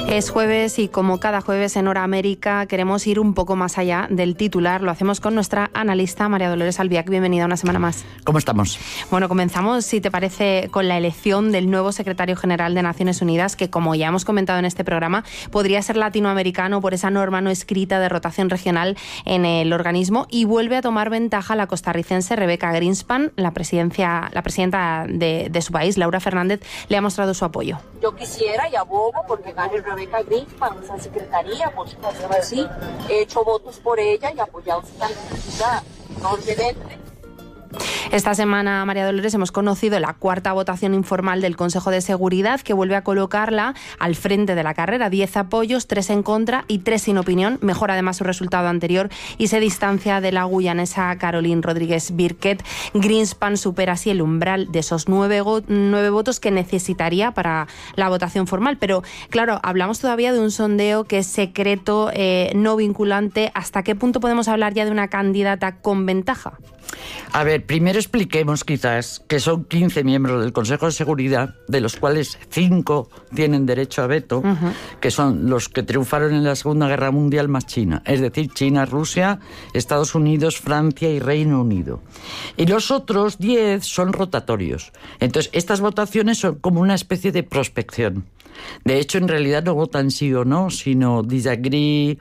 Es jueves y como cada jueves en Hora América queremos ir un poco más allá del titular. Lo hacemos con nuestra analista María Dolores Albiac. Bienvenida una semana más. ¿Cómo estamos? Bueno, comenzamos, si te parece, con la elección del nuevo secretario general de Naciones Unidas, que como ya hemos comentado en este programa, podría ser latinoamericano por esa norma no escrita de rotación regional en el organismo, y vuelve a tomar ventaja la costarricense Rebecca Greenspan. La presidenta de su país, Laura Fernández, le ha mostrado su apoyo. Yo quisiera y abogo porque gane Rebecca Greenspan esa secretaría, por supuesto que sí. He hecho votos por ella y apoyado su candidatura enormemente. Esta semana, María Dolores, hemos conocido la cuarta votación informal del Consejo de Seguridad, que vuelve a colocarla al frente de la carrera. 10 apoyos, 3 en contra y 3 sin opinión. Mejora además su resultado anterior y se distancia de la guyanesa Caroline Rodríguez Birkett. Greenspan supera así el umbral de esos 9 votos que necesitaría para la votación formal. Pero, claro, hablamos todavía de un sondeo que es secreto, no vinculante. ¿Hasta qué punto podemos hablar ya de una candidata con ventaja? A ver, primero expliquemos quizás que son 15 miembros del Consejo de Seguridad, de los cuales 5 tienen derecho a veto, que son los que triunfaron en la Segunda Guerra Mundial más China, es decir, China, Rusia, Estados Unidos, Francia y Reino Unido. Y los otros 10 son rotatorios. Entonces, estas votaciones son como una especie de prospección. De hecho, en realidad no votan sí o no, sino disagree,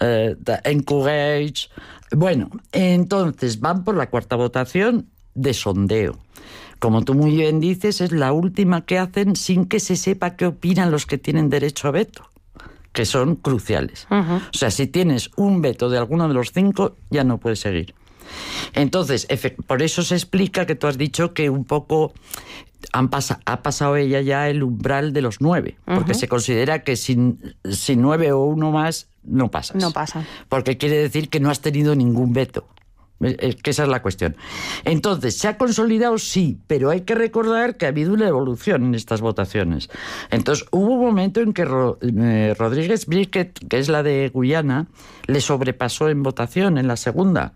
encourage. Bueno, entonces van por la cuarta votación de sondeo. Como tú muy bien dices, es la última que hacen sin que se sepa qué opinan los que tienen derecho a veto, que son cruciales. O sea, si tienes un veto de alguno de los 5, ya no puedes seguir. Entonces, por eso se explica que tú has dicho que un poco ha pasado ella ya el umbral de los 9, porque se considera que sin 9 o uno más no pasas. No pasa. Porque quiere decir que no has tenido ningún veto. Que esa es la cuestión. Entonces, ¿se ha consolidado? Sí, pero hay que recordar que ha habido una evolución en estas votaciones. Entonces, hubo un momento en que Rodríguez Birkett, que es la de Guyana, le sobrepasó en votación en la segunda.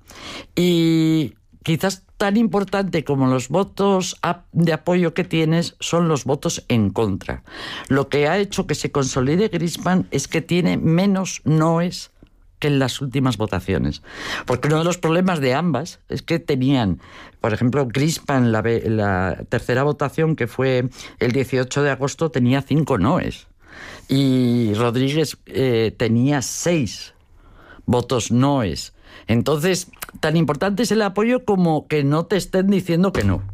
Y quizás tan importante como los votos de apoyo que tienes son los votos en contra. Lo que ha hecho que se consolide Greenspan es que tiene menos noes que en las últimas votaciones. Porque uno de los problemas de ambas es que tenían, por ejemplo, Greenspan, la tercera votación, que fue el 18 de agosto, tenía 5 noes. Y Rodríguez tenía 6 votos noes. Entonces, tan importante es el apoyo como que no te estén diciendo que no.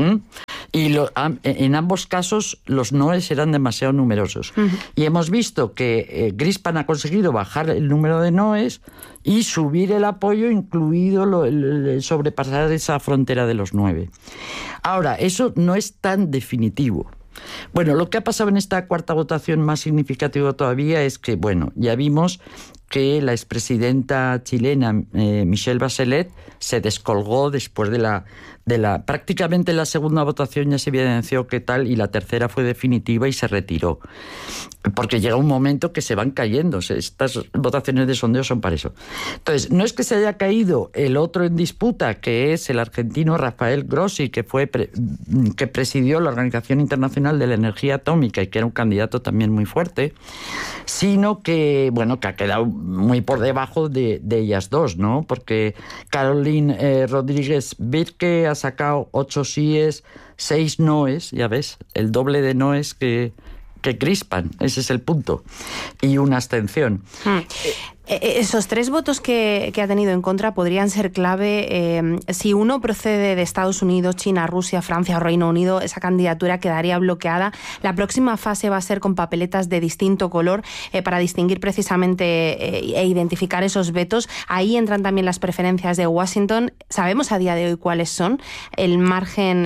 Y en ambos casos los noes eran demasiado numerosos. Y hemos visto que Greenspan ha conseguido bajar el número de noes y subir el apoyo, incluido el sobrepasar esa frontera de los 9. Ahora, eso no es tan definitivo. Bueno, lo que ha pasado en esta cuarta votación, más significativo todavía, es que, bueno, ya vimos que la expresidenta chilena Michelle Bachelet se descolgó después de la prácticamente la segunda votación ya se evidenció que tal, y la tercera fue definitiva y se retiró. Porque llega un momento que se van cayendo. Estas votaciones de sondeo son para eso. Entonces, no es que se haya caído el otro en disputa, que es el argentino Rafael Grossi, que presidió la Organización Internacional de la Energía Atómica y que era un candidato también muy fuerte, sino que, bueno, que ha quedado muy por debajo de ellas dos, ¿no? Porque Caroline Rodríguez Birkett ha sacado 8 síes, 6 noes, ya ves, el doble de noes que Greenspan, ese es el punto, y una abstención. Esos 3 votos que ha tenido en contra podrían ser clave. Si uno procede de Estados Unidos, China, Rusia, Francia o Reino Unido, esa candidatura quedaría bloqueada. La próxima fase va a ser con papeletas de distinto color para distinguir precisamente e identificar esos vetos. Ahí entran también las preferencias de Washington. ¿Sabemos a día de hoy cuáles son? El margen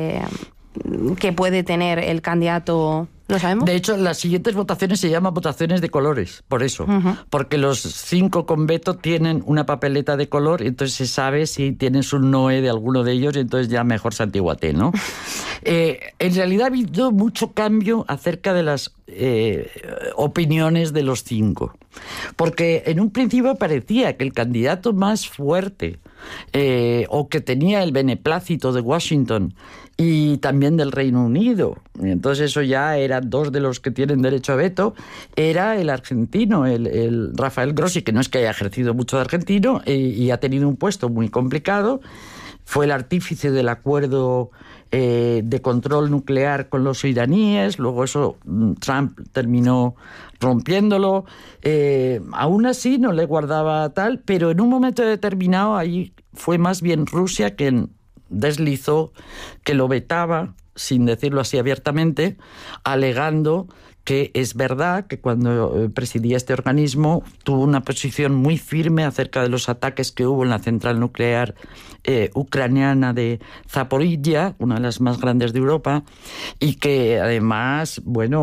que puede tener el candidato, ¿lo sabemos? De hecho, las siguientes votaciones se llaman votaciones de colores, por eso. Porque los 5 con veto tienen una papeleta de color, y entonces se sabe si tienes un noe de alguno de ellos, y entonces ya mejor santiguate, ¿no? En realidad ha habido mucho cambio acerca de las opiniones de los 5. Porque en un principio parecía que el candidato más fuerte o que tenía el beneplácito de Washington y también del Reino Unido. Y entonces eso ya eran dos de los que tienen derecho a veto. Era el argentino, el Rafael Grossi, que no es que haya ejercido mucho de argentino y ha tenido un puesto muy complicado. Fue el artífice del acuerdo de control nuclear con los iraníes, luego eso Trump terminó rompiéndolo. Aún así no le guardaba tal, pero en un momento determinado ahí fue más bien Rusia quien deslizó que lo vetaba, sin decirlo así abiertamente, alegando que es verdad que cuando presidía este organismo tuvo una posición muy firme acerca de los ataques que hubo en la central nuclear ucraniana de Zaporizhia, una de las más grandes de Europa, y que además,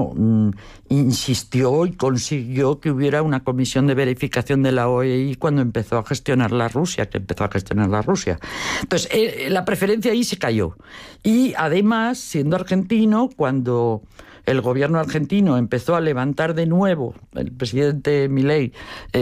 insistió y consiguió que hubiera una comisión de verificación de la OEI cuando empezó a gestionar la Rusia, Entonces, la preferencia ahí se cayó. Y además, siendo argentino, cuando el gobierno argentino empezó a levantar de nuevo, el presidente Milei,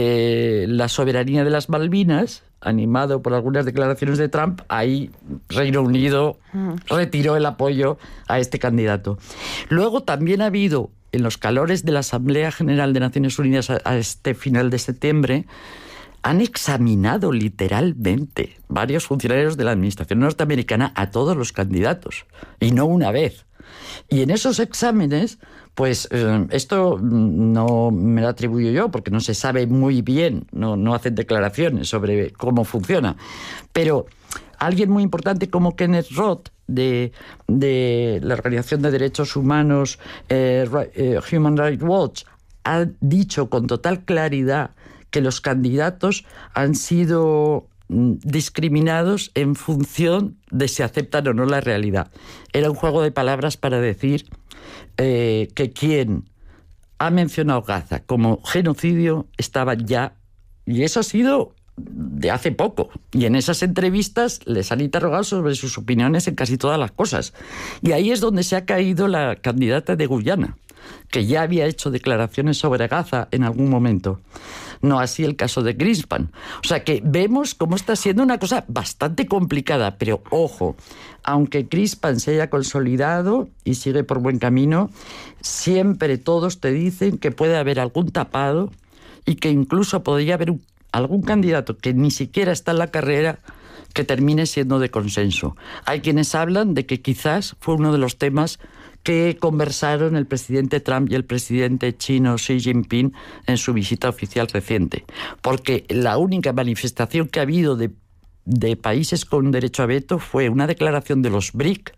la soberanía de las Malvinas, animado por algunas declaraciones de Trump, ahí Reino Unido retiró el apoyo a este candidato. Luego también ha habido, en los calores de la Asamblea General de Naciones Unidas a este final de septiembre, han examinado literalmente varios funcionarios de la administración norteamericana a todos los candidatos, y no una vez. Y en esos exámenes, pues esto no me lo atribuyo yo, porque no se sabe muy bien, no hacen declaraciones sobre cómo funciona. Pero alguien muy importante como Kenneth Roth, de la Organización de Derechos Humanos Human Rights Watch, ha dicho con total claridad que los candidatos han sido discriminados en función de si aceptan o no la realidad. Era un juego de palabras para decir que quien ha mencionado Gaza como genocidio estaba ya, y eso ha sido de hace poco, y en esas entrevistas les han interrogado sobre sus opiniones en casi todas las cosas, y ahí es donde se ha caído la candidata de Guyana, que ya había hecho declaraciones sobre Gaza en algún momento. No así el caso de Greenspan. O sea que vemos cómo está siendo una cosa bastante complicada, pero ojo, aunque Greenspan se haya consolidado y sigue por buen camino, siempre todos te dicen que puede haber algún tapado y que incluso podría haber algún candidato que ni siquiera está en la carrera que termine siendo de consenso. Hay quienes hablan de que quizás fue uno de los temas que conversaron el presidente Trump y el presidente chino Xi Jinping en su visita oficial reciente. Porque la única manifestación que ha habido de países con derecho a veto fue una declaración de los BRIC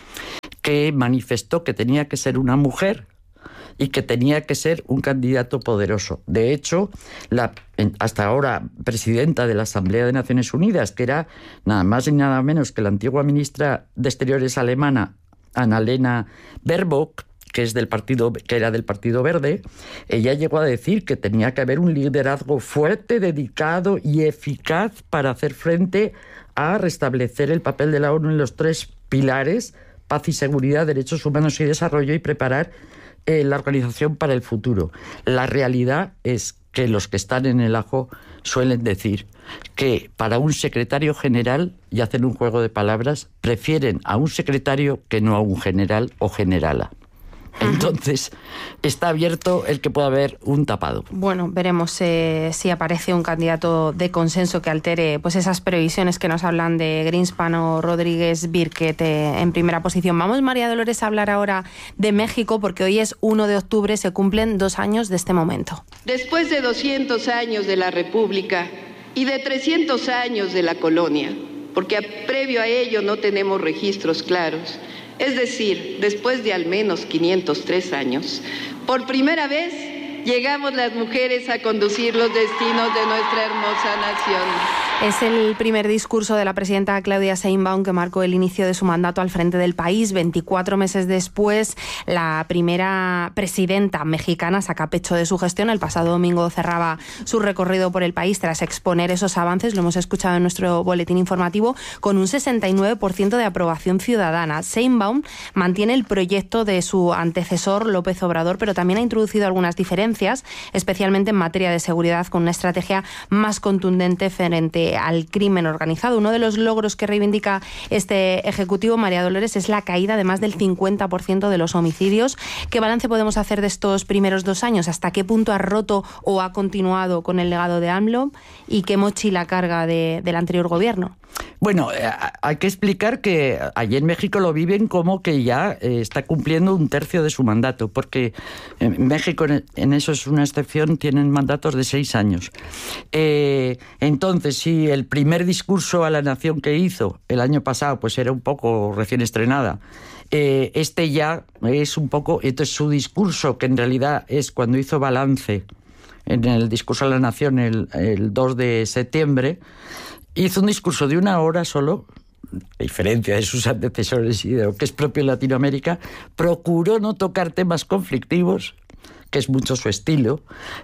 que manifestó que tenía que ser una mujer y que tenía que ser un candidato poderoso. De hecho, la hasta ahora presidenta de la Asamblea de Naciones Unidas, que era nada más y nada menos que la antigua ministra de Exteriores alemana, Annalena Baerbock, que era del Partido Verde, ella llegó a decir que tenía que haber un liderazgo fuerte, dedicado y eficaz para hacer frente a restablecer el papel de la ONU en los 3 pilares: paz y seguridad, derechos humanos y desarrollo, y preparar la organización para el futuro. La realidad es que los que están en el ajo suelen decir que para un secretario general, y hacen un juego de palabras, prefieren a un secretario que no a un general o generala. Entonces, está abierto el que pueda haber un tapado. Bueno, veremos si aparece un candidato de consenso que altere pues esas previsiones que nos hablan de Greenspan o Rodríguez Birquet en primera posición. Vamos, María Dolores, a hablar ahora de México, porque hoy es 1 de octubre, se cumplen 2 años de este momento. Después de 200 años de la República y de 300 años de la colonia, porque previo a ello no tenemos registros claros, es decir, después de al menos 503 años, por primera vez llegamos las mujeres a conducir los destinos de nuestra hermosa nación. Es el primer discurso de la presidenta Claudia Sheinbaum que marcó el inicio de su mandato al frente del país. 24 meses después, la primera presidenta mexicana saca pecho de su gestión. El pasado domingo cerraba su recorrido por el país tras exponer esos avances, lo hemos escuchado en nuestro boletín informativo, con un 69% de aprobación ciudadana. Sheinbaum mantiene el proyecto de su antecesor López Obrador, pero también ha introducido algunas diferencias, especialmente en materia de seguridad, con una estrategia más contundente frente al crimen organizado. Uno de los logros que reivindica este Ejecutivo, María Dolores, es la caída de más del 50% de los homicidios. ¿Qué balance podemos hacer de estos primeros 2 años? ¿Hasta qué punto ha roto o ha continuado con el legado de AMLO? ¿Y qué mochila carga del anterior gobierno? Bueno, hay que explicar que allí en México lo viven como que ya está cumpliendo 1/3 de su mandato, porque en México, en eso es una excepción, tienen mandatos de 6 años. Entonces, si el primer discurso a la nación que hizo el año pasado pues era un poco recién estrenada, este ya es un poco... Entonces su discurso, que en realidad es cuando hizo balance en el discurso a la nación el 2 de septiembre, hizo un discurso de 1 hora solo, a diferencia de sus antecesores y de lo que es propio en Latinoamérica. Procuró no tocar temas conflictivos, que es mucho su estilo,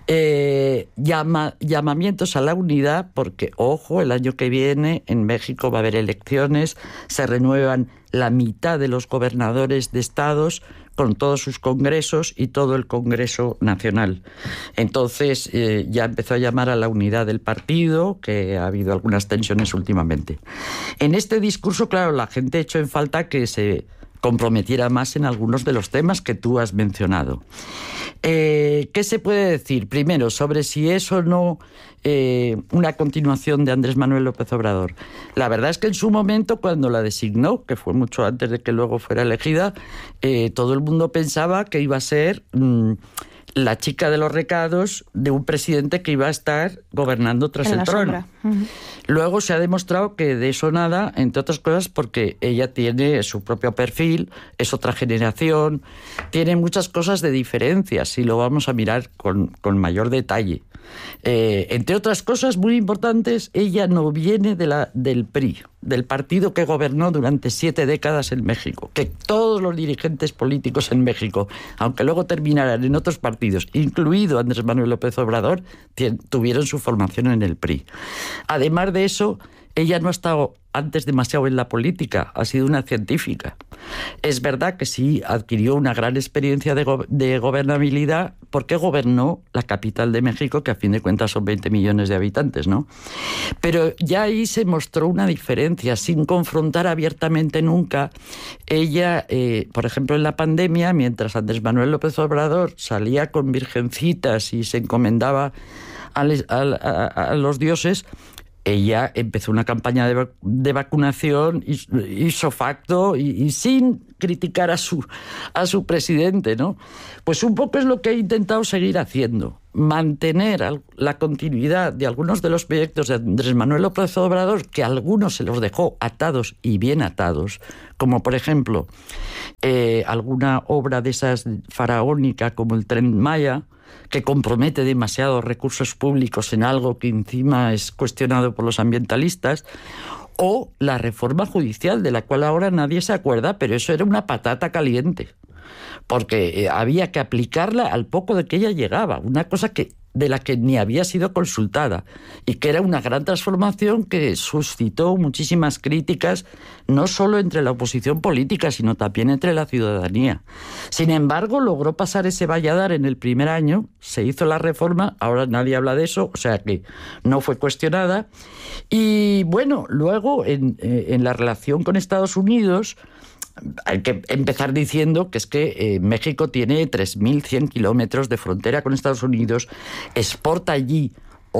llamamientos a la unidad, porque, ojo, el año que viene en México va a haber elecciones, se renuevan la mitad de los gobernadores de estados con todos sus congresos y todo el Congreso Nacional. Entonces ya empezó a llamar a la unidad del partido, que ha habido algunas tensiones últimamente. En este discurso, claro, la gente echó en falta que se comprometiera más en algunos de los temas que tú has mencionado. ¿Qué se puede decir? Primero, sobre si es o no una continuación de Andrés Manuel López Obrador. La verdad es que en su momento, cuando la designó, que fue mucho antes de que luego fuera elegida, todo el mundo pensaba que iba a ser la chica de los recados de un presidente que iba a estar gobernando tras el trono. Uh-huh. Luego se ha demostrado que de eso nada, entre otras cosas porque ella tiene su propio perfil, es otra generación, tiene muchas cosas de diferencia, si lo vamos a mirar con mayor detalle. Entre otras cosas muy importantes, ella no viene del PRI, del partido que gobernó durante 7 décadas en México, que todos los dirigentes políticos en México, aunque luego terminaran en otros partidos, incluido Andrés Manuel López Obrador, tuvieron su formación en el PRI. Además de eso, ella no ha estado antes demasiado en la política, ha sido una científica. Es verdad que sí adquirió una gran experiencia de gobernabilidad porque gobernó la capital de México, que a fin de cuentas son 20 millones de habitantes, ¿no? Pero ya ahí se mostró una diferencia, sin confrontar abiertamente nunca. Ella, por ejemplo, en la pandemia, mientras Andrés Manuel López Obrador salía con virgencitas y se encomendaba a los dioses, ella empezó una campaña de vacunación ipso facto y sin criticar a su presidente, ¿no? Pues un poco es lo que ha intentado seguir haciendo, mantener la continuidad de algunos de los proyectos de Andrés Manuel López Obrador, que algunos se los dejó atados y bien atados, como por ejemplo alguna obra de esas faraónica como el Tren Maya, que compromete demasiados recursos públicos en algo que encima es cuestionado por los ambientalistas, o la reforma judicial, de la cual ahora nadie se acuerda, pero eso era una patata caliente, porque había que aplicarla al poco de que ella llegaba, una cosa de la que ni había sido consultada, y que era una gran transformación que suscitó muchísimas críticas, no solo entre la oposición política, sino también entre la ciudadanía. Sin embargo, logró pasar ese valladar en el primer año, se hizo la reforma, ahora nadie habla de eso, o sea que no fue cuestionada. Y bueno, luego en la relación con Estados Unidos, hay que empezar diciendo que es que México tiene 3.100 kilómetros de frontera con Estados Unidos, exporta allí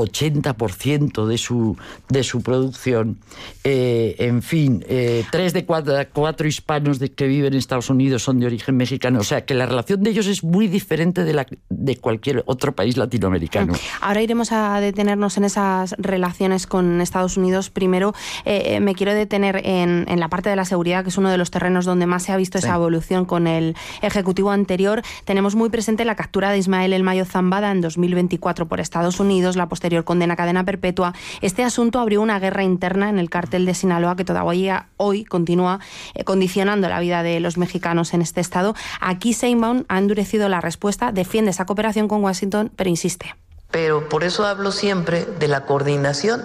80% de su producción, en fin, 3 de 4 hispanos que viven en Estados Unidos son de origen mexicano, o sea que la relación de ellos es muy diferente de cualquier otro país latinoamericano. Ahora iremos a detenernos en esas relaciones con Estados Unidos. Primero me quiero detener en la parte de la seguridad, que es uno de los terrenos donde más se ha visto esa evolución con el Ejecutivo anterior. Tenemos muy presente la captura de Ismael El Mayo Zambada en 2024 por Estados Unidos, la posterior condena a cadena perpetua. Este asunto abrió una guerra interna en el cártel de Sinaloa que todavía hoy continúa condicionando la vida de los mexicanos en este estado. Aquí Sheinbaum ha endurecido la respuesta, defiende esa cooperación con Washington, pero insiste. Pero por eso hablo siempre de la coordinación,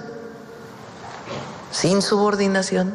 sin subordinación,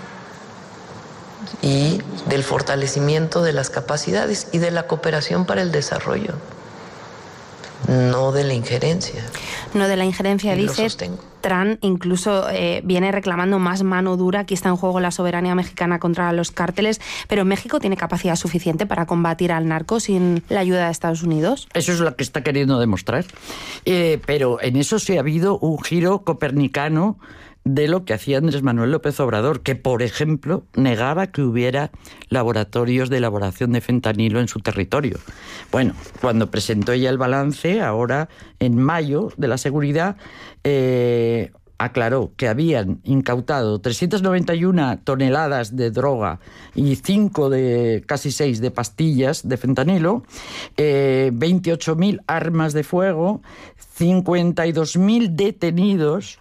y del fortalecimiento de las capacidades y de la cooperación para el desarrollo. No de la injerencia. No de la injerencia, y dice. Lo sostengo. Trump incluso viene reclamando más mano dura. Aquí está en juego la soberanía mexicana contra los cárteles, pero ¿México tiene capacidad suficiente para combatir al narco sin la ayuda de Estados Unidos? Eso es lo que está queriendo demostrar. Pero en eso sí ha habido un giro copernicano de lo que hacía Andrés Manuel López Obrador, que, por ejemplo, negaba que hubiera laboratorios de elaboración de fentanilo en su territorio. Bueno, cuando presentó ella el balance, ahora en mayo, de la seguridad, aclaró que habían incautado 391 toneladas de droga y casi 6 de pastillas de fentanilo, 28.000 armas de fuego, 52.000 detenidos,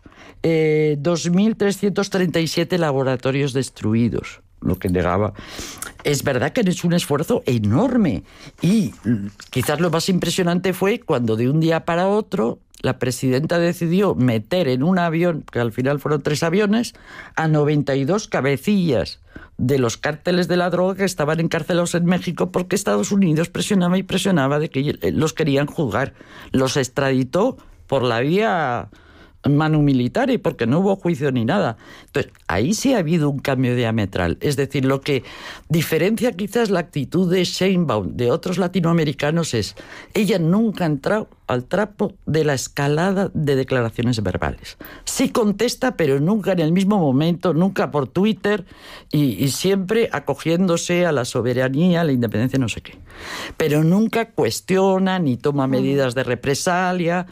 2.337 laboratorios destruidos, lo que negaba. Es verdad que han hecho un esfuerzo enorme y quizás lo más impresionante fue cuando de un día para otro la presidenta decidió meter en un avión, que al final fueron 3 aviones, a 92 cabecillas de los cárteles de la droga que estaban encarcelados en México porque Estados Unidos presionaba y presionaba de que los querían juzgar. Los extraditó por la vía manu militari, porque no hubo juicio ni nada. Entonces, ahí sí ha habido un cambio diametral. Es decir, lo que diferencia quizás la actitud de Sheinbaum de otros latinoamericanos es, ella nunca ha entrado al trapo de la escalada de declaraciones verbales. Sí contesta, pero nunca en el mismo momento, nunca por Twitter, y siempre acogiéndose a la soberanía, a la independencia, no sé qué. Pero nunca cuestiona ni toma medidas de represalia.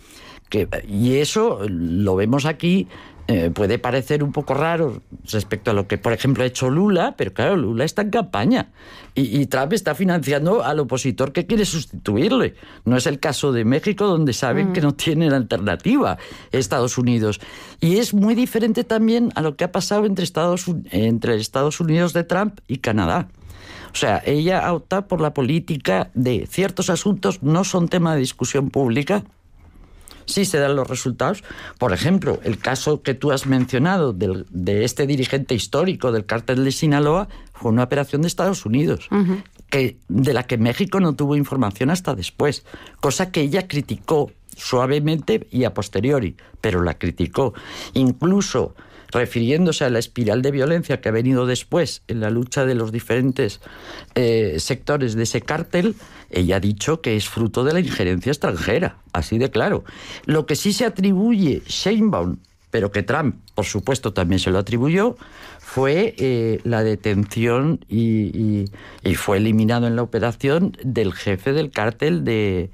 Y eso lo vemos aquí, puede parecer un poco raro respecto a lo que, por ejemplo, ha hecho Lula, pero claro, Lula está en campaña y Trump está financiando al opositor que quiere sustituirle. No es el caso de México, donde saben que no tienen alternativa Estados Unidos. Y es muy diferente también a lo que ha pasado entre Estados Unidos de Trump y Canadá. O sea, ella ha optado por la política de ciertos asuntos no son tema de discusión pública. Sí se dan los resultados. Por ejemplo, el caso que tú has mencionado de este dirigente histórico del cártel de Sinaloa fue una operación de Estados Unidos, de la que México no tuvo información hasta después, cosa que ella criticó suavemente y a posteriori, pero la criticó. Incluso refiriéndose a la espiral de violencia que ha venido después en la lucha de los diferentes sectores de ese cártel, ella ha dicho que es fruto de la injerencia extranjera, así de claro. Lo que sí se atribuye Sheinbaum, pero que Trump, por supuesto, también se lo atribuyó, fue la detención y fue eliminado en la operación del jefe del cártel de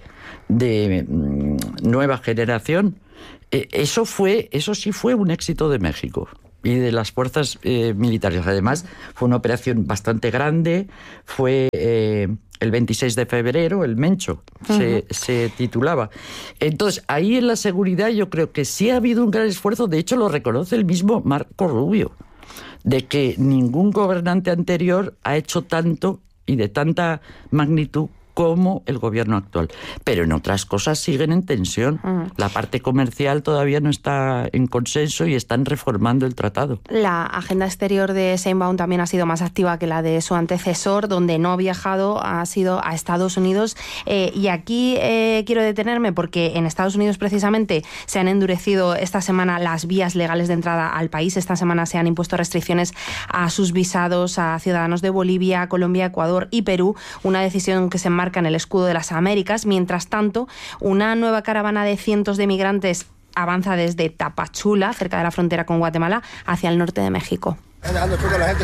Nueva Generación. Eso sí fue un éxito de México y de las fuerzas militares. Además, fue una operación bastante grande, fue el 26 de febrero, el Mencho, se titulaba. Entonces, ahí en la seguridad yo creo que sí ha habido un gran esfuerzo, de hecho lo reconoce el mismo Marco Rubio, de que ningún gobernante anterior ha hecho tanto y de tanta magnitud como el gobierno actual. Pero en otras cosas siguen en tensión. La parte comercial todavía no está en consenso y están reformando el tratado. La agenda exterior de Sheinbaum también ha sido más activa que la de su antecesor, donde no ha viajado, ha sido a Estados Unidos. Y aquí quiero detenerme porque en Estados Unidos precisamente se han endurecido esta semana las vías legales de entrada al país. Esta semana se han impuesto restricciones a sus visados a ciudadanos de Bolivia, Colombia, Ecuador y Perú. Una decisión que se enmarca en el escudo de las Américas. Mientras tanto, una nueva caravana de cientos de migrantes avanza desde Tapachula, cerca de la frontera con Guatemala, hacia el norte de México. Saludos, Donald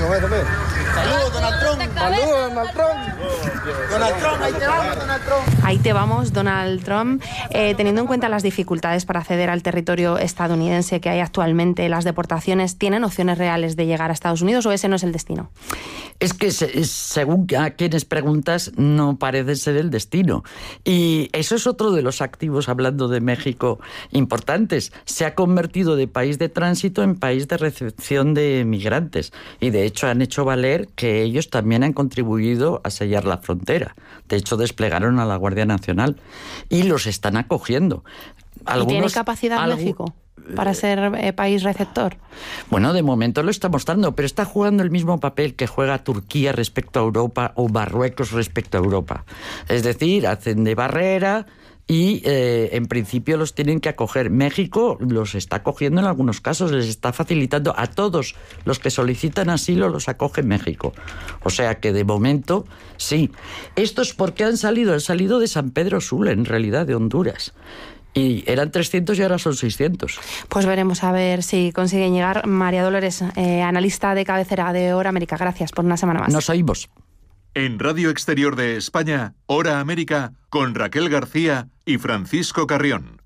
Trump. Saludos, Donald Trump. Donald Trump, ahí te vamos, Donald Trump. Ahí te vamos, Donald Trump. Teniendo en cuenta las dificultades para acceder al territorio estadounidense que hay actualmente, las deportaciones, ¿tienen opciones reales de llegar a Estados Unidos o ese no es el destino? Es que según a quienes preguntas, no parece ser el destino. Y eso es otro de los activos, hablando de México, importantes. Se ha convertido de país de tránsito en país de recepción de migrantes. Y de hecho han hecho valer que ellos también han contribuido a sellar la frontera. De hecho desplegaron a la Guardia Nacional y los están acogiendo. ¿Y tiene capacidad México para ser país receptor? Bueno, de momento lo está mostrando, pero está jugando el mismo papel que juega Turquía respecto a Europa o Marruecos respecto a Europa. Es decir, hacen de barrera y en principio los tienen que acoger. México los está acogiendo en algunos casos, les está facilitando a todos los que solicitan asilo, los acoge México. O sea que de momento sí. ¿Estos por qué han salido? Han salido de San Pedro Sula, en realidad, de Honduras. Y eran 300 y ahora son 600. Pues veremos a ver si consiguen llegar. María Dolores, analista de cabecera de Hora América, gracias por una semana más. Nos oímos. En Radio Exterior de España, Hora América, con Raquel García y Francisco Carrión.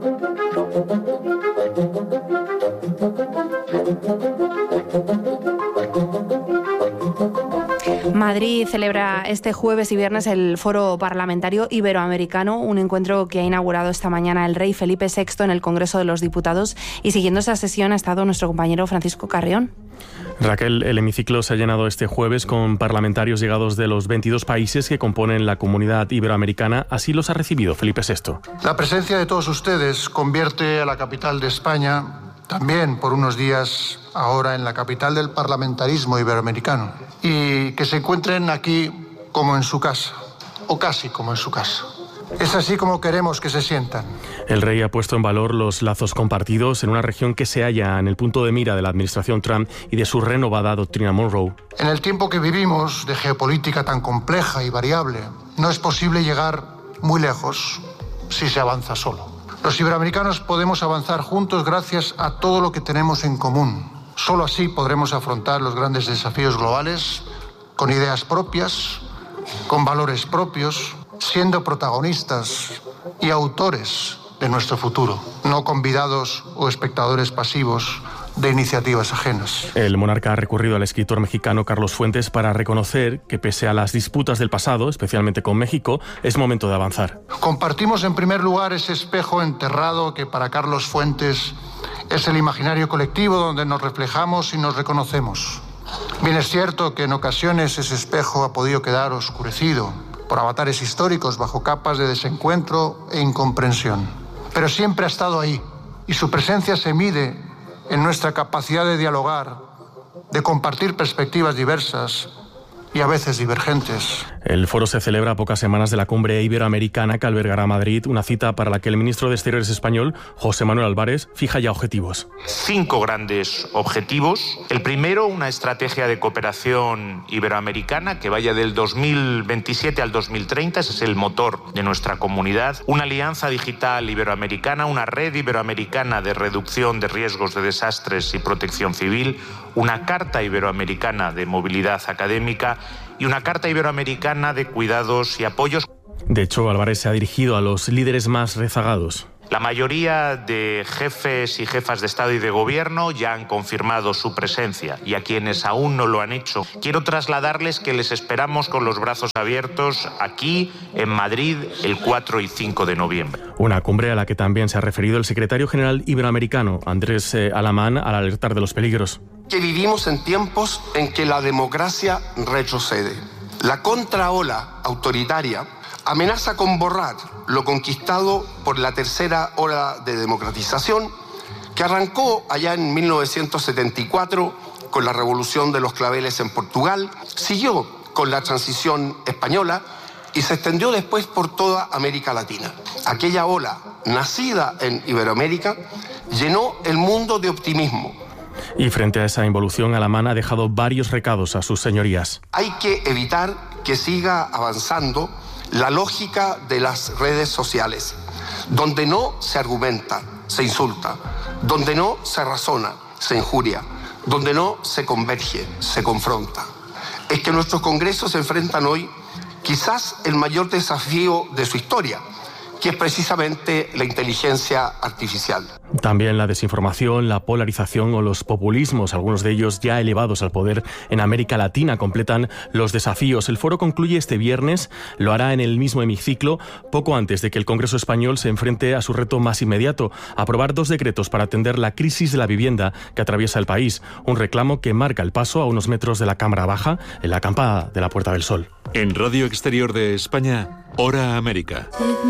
Madrid celebra este jueves y viernes el Foro Parlamentario Iberoamericano, un encuentro que ha inaugurado esta mañana el rey Felipe VI en el Congreso de los Diputados, y siguiendo esa sesión ha estado nuestro compañero Francisco Carrión. Raquel, el hemiciclo se ha llenado este jueves con parlamentarios llegados de los 22 países que componen la comunidad iberoamericana. Así los ha recibido Felipe VI. La presencia de todos ustedes convierte a la capital de España también por unos días ahora en la capital del parlamentarismo iberoamericano, y que se encuentren aquí como en su casa, o casi como en su casa. Es así como queremos que se sientan. El rey ha puesto en valor los lazos compartidos en una región que se halla en el punto de mira de la administración Trump y de su renovada doctrina Monroe. En el tiempo que vivimos, de geopolítica tan compleja y variable, no es posible llegar muy lejos si se avanza solo. Los iberoamericanos podemos avanzar juntos gracias a todo lo que tenemos en común. Solo así podremos afrontar los grandes desafíos globales con ideas propias, con valores propios, siendo protagonistas y autores de nuestro futuro, no convidados o espectadores pasivos de iniciativas ajenas. El monarca ha recurrido al escritor mexicano Carlos Fuentes para reconocer que, pese a las disputas del pasado, especialmente con México, es momento de avanzar. Compartimos en primer lugar ese espejo enterrado que para Carlos Fuentes es el imaginario colectivo donde nos reflejamos y nos reconocemos. Bien es cierto que en ocasiones ese espejo ha podido quedar oscurecido por avatares históricos bajo capas de desencuentro e incomprensión. Pero siempre ha estado ahí, y su presencia se mide en nuestra capacidad de dialogar, de compartir perspectivas diversas y a veces divergentes. El foro se celebra a pocas semanas de la cumbre iberoamericana que albergará Madrid, una cita para la que el ministro de Exteriores español, José Manuel Álvarez, fija ya objetivos. 5 grandes objetivos. El primero, una estrategia de cooperación iberoamericana que vaya del 2027 al 2030, ese es el motor de nuestra comunidad. Una alianza digital iberoamericana, una red iberoamericana de reducción de riesgos de desastres y protección civil, una carta iberoamericana de movilidad académica y una carta iberoamericana de cuidados y apoyos. De hecho, Álvarez se ha dirigido a los líderes más rezagados. La mayoría de jefes y jefas de Estado y de Gobierno ya han confirmado su presencia, y a quienes aún no lo han hecho, quiero trasladarles que les esperamos con los brazos abiertos aquí en Madrid el 4 y 5 de noviembre. Una cumbre a la que también se ha referido el secretario general iberoamericano, Andrés Alamán, al alertar de los peligros. Que vivimos en tiempos en que la democracia retrocede. La contraola autoritaria amenaza con borrar lo conquistado por la tercera ola de democratización que arrancó allá en 1974 con la Revolución de los Claveles en Portugal, siguió con la transición española y se extendió después por toda América Latina. Aquella ola, nacida en Iberoamérica, llenó el mundo de optimismo. Y frente a esa involución, Alamán ha dejado varios recados a sus señorías. Hay que evitar que siga avanzando la lógica de las redes sociales, donde no se argumenta, se insulta, donde no se razona, se injuria, donde no se converge, se confronta. Es que nuestros congresos se enfrentan hoy quizás el mayor desafío de su historia, que es precisamente la inteligencia artificial. También la desinformación, la polarización o los populismos, algunos de ellos ya elevados al poder en América Latina, completan los desafíos. El foro concluye este viernes, lo hará en el mismo hemiciclo, poco antes de que el Congreso español se enfrente a su reto más inmediato, aprobar 2 decretos para atender la crisis de la vivienda que atraviesa el país, un reclamo que marca el paso a unos metros de la Cámara Baja, en la acampada de la Puerta del Sol. En Radio Exterior de España, Hora América.